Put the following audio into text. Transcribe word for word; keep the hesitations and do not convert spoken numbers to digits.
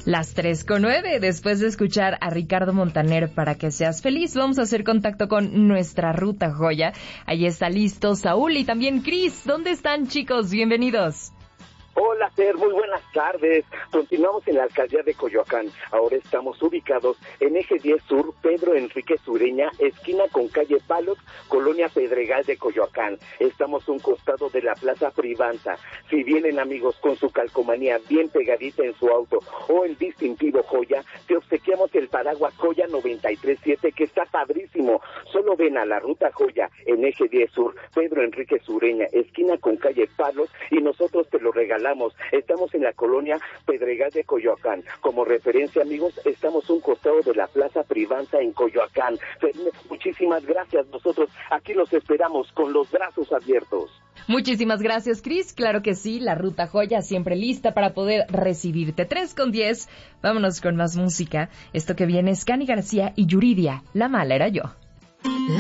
Las tres con nueve, después de escuchar a Ricardo Montaner, Para que seas feliz, vamos a hacer contacto con nuestra ruta joya. Ahí está listo Saúl y también Cris. ¿Dónde están, chicos? Bienvenidos. Hola, Fer, muy buenas tardes. Continuamos en la alcaldía de Coyoacán. Ahora estamos ubicados en Eje diez Sur, Pedro Enrique Sureña, esquina con calle Palos, Colonia Pedregal de Coyoacán. Estamos a un costado de la Plaza Privanza. Si vienen, amigos, con su calcomanía bien pegadita en su auto o el distintivo Joya, te obsequiamos el paraguas Joya noventa y tres siete, que está padrísimo. Solo ven a la ruta Joya en Eje diez Sur, Pedro Enrique Sureña, esquina con calle Palos, y nosotros te lo regalamos. Estamos en la colonia Pedregal de Coyoacán. Como referencia, amigos, estamos a un costado de la Plaza Privanza en Coyoacán. Muchísimas gracias. Nosotros aquí los esperamos con los brazos abiertos. Muchísimas gracias, Cris. Claro que sí, la ruta joya siempre lista para poder recibirte. tres con diez. Vámonos con más música. Esto que viene es Cani García y Yuridia. La mala era yo.